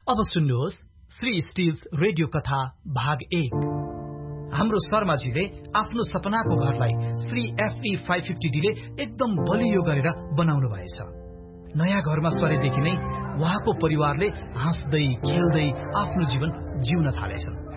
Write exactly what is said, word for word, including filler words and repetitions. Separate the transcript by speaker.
Speaker 1: अब सुन्नुहोस् Shri stills radio कथा भाग एक। हाम्रो शर्माजीले आफ्नो सपनाको घरलाई श्री एफई पाँच सय पचास ले एकदम बलियो गरेर बनाउनु भएछ। नयाँ घरमा सरेदेखि नै उहाँको परिवारले हाँस्दै खेल्दै आफ्नो जीवन जिउन थालेछन्।